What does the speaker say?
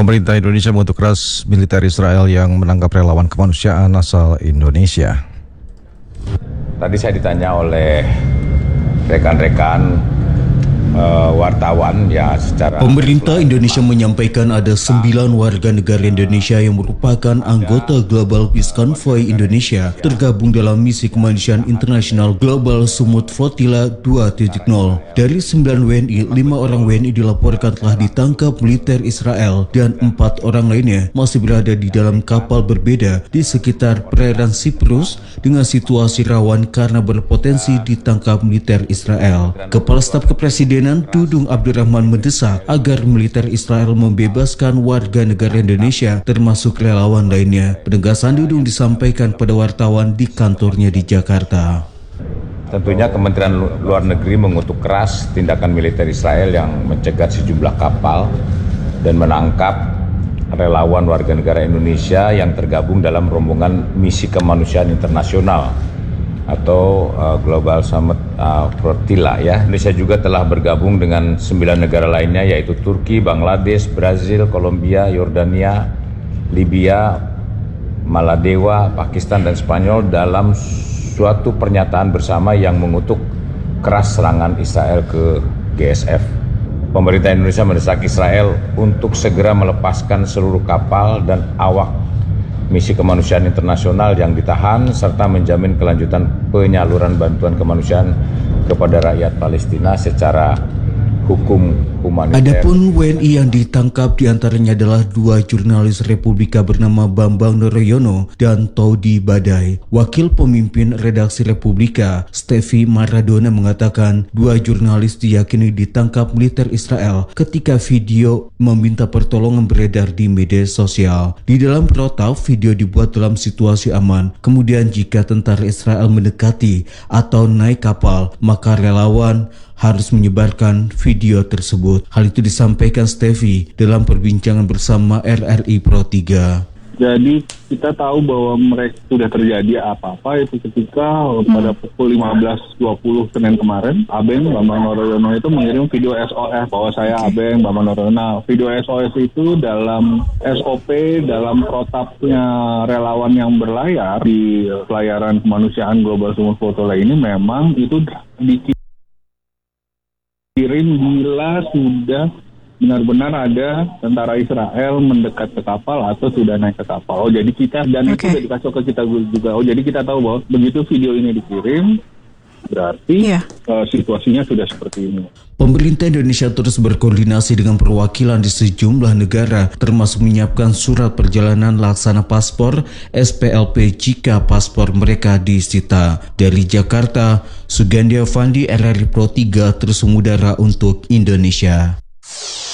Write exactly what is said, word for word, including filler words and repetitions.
Pemerintah Indonesia mengutuk keras militer Israel yang menangkap relawan kemanusiaan asal Indonesia. Tadi saya ditanya oleh rekan-rekan uh, wartawan ya secara... Pemerintah Indonesia menyampaikan ada sembilan warga negara Indonesia yang merupakan anggota Global Peace Convoy Indonesia tergabung dalam misi kemanusiaan internasional Global Sumut Flotilla dua titik nol. Dari sembilan W N I, lima orang W N I dilaporkan telah ditangkap militer Israel dan empat orang lainnya masih berada di dalam kapal berbeda di sekitar perairan Siprus dengan situasi rawan karena berpotensi ditangkap militer Israel. Kepala Staf Kepresidenan Dudung Abdurrahman mendesak agar militer Israel membebaskan warga negara Indonesia termasuk relawan lainnya. Penegasan Dudung disampaikan pada wartawan di kantornya di Jakarta. Tentunya Kementerian Luar Negeri mengutuk keras tindakan militer Israel yang mencegat sejumlah kapal dan menangkap relawan warga negara Indonesia yang tergabung dalam rombongan misi kemanusiaan internasional atau uh, Global Summit uh, Flotilla ya. Indonesia juga telah bergabung dengan sembilan negara lainnya yaitu Turki, Bangladesh, Brazil, Kolombia, Yordania, Libya, Maladewa, Pakistan dan Spanyol dalam suatu pernyataan bersama yang mengutuk keras serangan Israel ke G S F. Pemerintah Indonesia mendesak Israel untuk segera melepaskan seluruh kapal dan awak misi kemanusiaan internasional yang ditahan serta menjamin kelanjutan penyaluran bantuan kemanusiaan kepada rakyat Palestina secara hukum humaniter. Adapun W N I yang ditangkap diantaranya adalah dua jurnalis Republika bernama Bambang Noroyono dan Todi Badai. Wakil pemimpin redaksi Republika, Steffi Maradona mengatakan dua jurnalis diyakini ditangkap militer Israel ketika video meminta pertolongan beredar di media sosial. Di dalam protap, video dibuat dalam situasi aman. Kemudian jika tentara Israel mendekati atau naik kapal, maka relawan harus menyebarkan video tersebut. Hal itu disampaikan Steffi dalam perbincangan bersama R R I Pro tiga. Jadi kita tahu bahwa mereka sudah terjadi apa-apa itu ketika hmm. pada pukul lima belas dua puluh Senin kemarin, Abeng Bambang Noroyono itu mengirim video S O S bahwa saya Abeng Bambang Noroyono. Video S O S itu dalam S O P, dalam protapnya relawan yang berlayar di pelayaran kemanusiaan Global Sumut Flotilla ini memang itu dikirim bila sudah benar-benar ada tentara Israel mendekat ke kapal atau sudah naik ke kapal. Oh, jadi kita dan okay. itu sudah dikasih ke kita juga. Oh, jadi kita tahu bahwa begitu video ini dikirim, berarti yeah. uh, situasinya sudah seperti ini. Pemerintah Indonesia terus berkoordinasi dengan perwakilan di sejumlah negara, termasuk menyiapkan surat perjalanan laksana paspor S P L P jika paspor mereka disita. Dari Jakarta, Sugandi Avandi, R R I Pro tiga terus mengudara untuk Indonesia.